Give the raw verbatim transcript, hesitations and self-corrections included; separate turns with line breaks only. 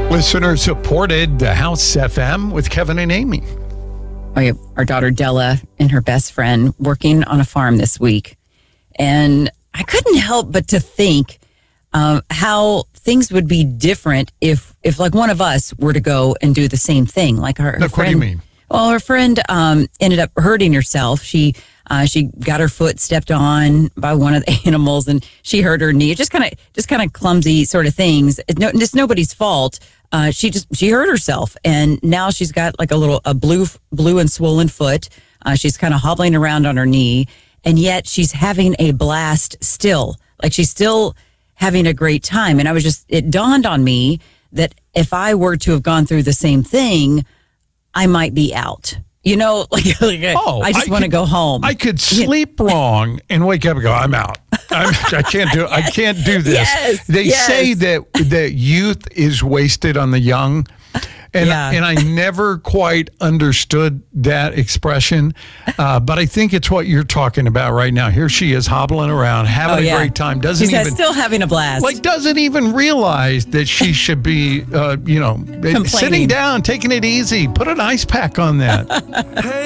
Listener supported the House F M with Kevin and Amy.
Oh, yeah. Our daughter Della and her best friend working on a farm this week. And I couldn't help but to think uh, how things would be different if, if like one of us were to go and do the same thing. Like her, her
Look,
friend,
what do you mean?
Well, her friend um, ended up hurting herself. She uh, she got her foot stepped on by one of the animals, and she hurt her knee. Just kind of just kind of clumsy sort of things. It's, no, it's nobody's fault. Uh, she just she hurt herself, and now she's got like a little a blue blue and swollen foot. Uh, she's kind of hobbling around on her knee, and yet she's having a blast still. Like she's still having a great time. And I was just it dawned on me that if I were to have gone through the same thing, I might be out. You know, like, like
oh,
I just want to go home.
I could sleep wrong and wake up and go, I'm out. I'm, I can't do. I can't do this.
Yes,
they
yes.
say that that youth is wasted on the young, and
Yeah.
and I never quite understood that expression, uh, but I think it's what you're talking about right now. Here she is hobbling around, having
Oh,
a
yeah.
great time. Doesn't
She's
even
still having a blast.
like doesn't even realize that she should be, uh, you know, sitting down, taking it easy. Put an ice pack on that.
Hey.